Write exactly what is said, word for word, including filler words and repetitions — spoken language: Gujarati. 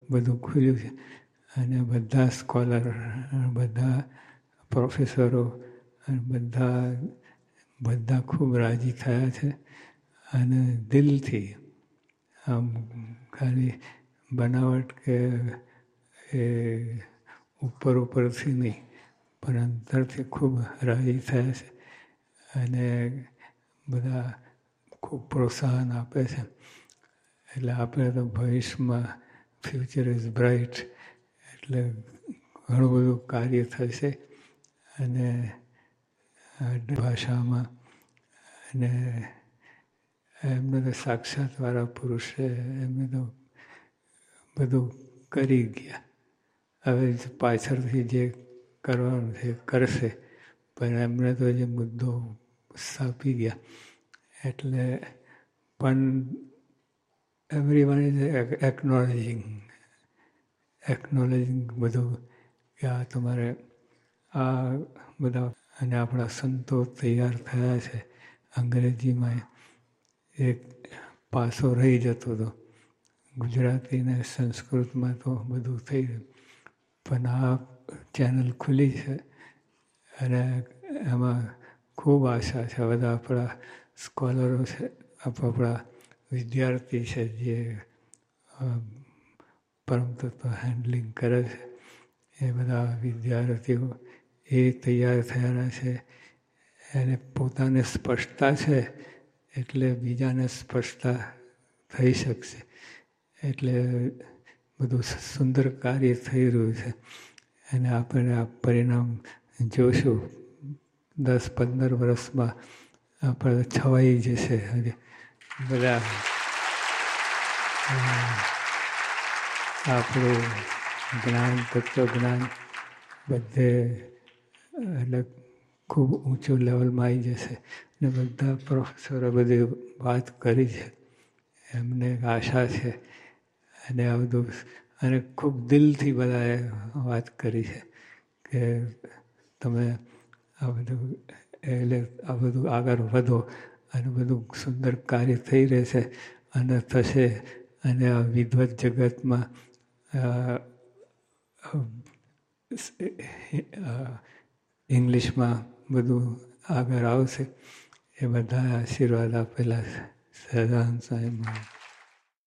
બધું ખુલ્યું છે અને બધા સ્કોલર, બધા પ્રોફેસરો અને બધા બધા ખૂબ રાજી થયા છે અને દિલથી, આમ ખાલી બનાવટ કે એ ઉપર ઉપરથી નહીં, પણ અંતરથી ખૂબ રાજી થયા છે અને બધા ખૂબ પ્રોત્સાહન આપે છે. એટલે આપણે તો ભવિષ્યમાં ફ્યુચર ઇઝ બ્રાઇટ, એટલે ઘણું બધું કાર્ય થશે અને ભાષામાં. અને એમને તો સાક્ષાતવાળા પુરુષ છે, એમને તો બધું કરી ગયા. હવે પાછળથી જે કરવાનું છે કરશે, પણ એમને તો જે મુદ્દો સ્થાપી ગયા. એટલે પણ એવરીવન ઇઝ એકનોલેજિંગ એકનોલેજિંગ બધું કે આ તમારે આ બધા. અને આપણા સંતો તૈયાર થયા છે. અંગ્રેજીમાં એક પાસો રહી જતો હતો, ગુજરાતી ને સંસ્કૃતમાં તો બધું થઈ ગયું, પણ આ ચેનલ ખુલી છે અને એમાં ખૂબ આશા છે. બધા આપણા સ્કોલરો છે, આપણા વિદ્યાર્થી છે જે પરમ તત્વ હેન્ડલિંગ કરે છે, એ બધા વિદ્યાર્થીઓ એ તૈયાર થયેલા છે. એને પોતાને સ્પષ્ટતા છે એટલે બીજાને સ્પષ્ટતા થઈ શકશે. એટલે બધું સુંદર કાર્ય થઈ રહ્યું છે અને આપણે આ પરિણામ જોશું. દસ પંદર વર્ષમાં આપણે છવાઈ જશે. હજી બધા આપણું જ્ઞાન, તત્વજ્ઞાન બધે એટલે ખૂબ ઊંચું લેવલમાં આવી જશે. ને બધા પ્રોફેસરો બધી વાત કરી છે, એમને આશા છે અને આ બધું, અને ખૂબ દિલથી બધાએ વાત કરી છે કે તમે આ બધું એટલે આ બધું આગળ વધો અને બધું સુંદર કાર્ય થઈ રહેશે અને થશે. અને આ વિદ્વત જગતમાં ઇંગ્લિશમાં બધું આગળ આવશે. એ બધા આશીર્વાદ આપેલા છે. સહજાનંદ સ્વામી મહારાજ.